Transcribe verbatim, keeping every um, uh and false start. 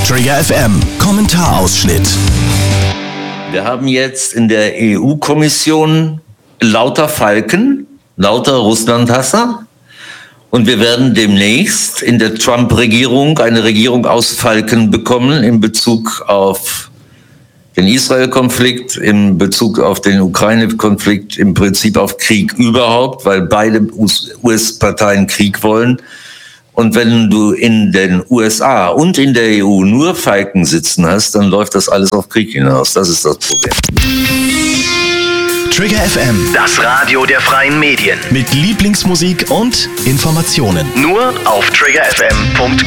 Trigger F M Kommentarausschnitt. Wir haben jetzt in der E U-Kommission lauter Falken, lauter Russlandhasser. Und wir werden demnächst in der Trump-Regierung eine Regierung aus Falken bekommen in Bezug auf den Israel-Konflikt, in Bezug auf den Ukraine-Konflikt, im Prinzip auf Krieg überhaupt, weil beide U S-Parteien Krieg wollen. Und wenn du in den U S A und in der E U nur Falken sitzen hast, dann läuft das alles auf Krieg hinaus. Das ist das Problem. Trigger F M, das Radio der freien Medien. mit Lieblingsmusik und Informationen. Nur auf trigger f m punkt com.